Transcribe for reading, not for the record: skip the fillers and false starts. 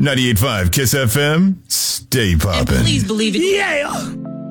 98.5 Kiss FM. Stay poppin'. And please believe it. Yeah.